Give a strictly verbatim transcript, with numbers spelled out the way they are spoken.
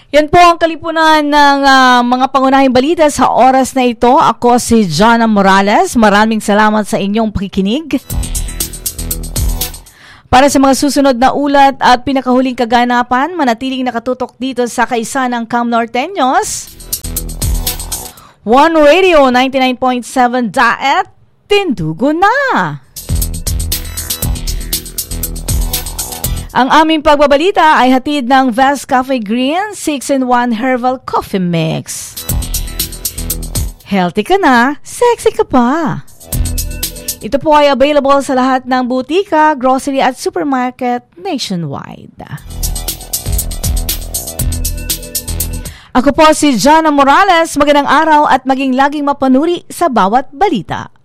Yan po ang kalipunan ng uh, mga pangunahing balita sa oras na ito. Ako si Jana Morales. Maraming salamat sa inyong pakikinig. Para sa mga susunod na ulat at pinakahuling kaganapan, manatiling nakatutok dito sa kaisa ng Cam Norteños. One Radio ninety-nine point seven Daet, tindugo na! Ang aming pagbabalita ay hatid ng Vast Cafe Green six in one Herbal Coffee Mix. Healthy ka na, sexy ka pa. Ito po ay available sa lahat ng butika, grocery at supermarket nationwide. Ako po si Jana Morales. Magandang araw at maging laging mapanuri sa bawat balita.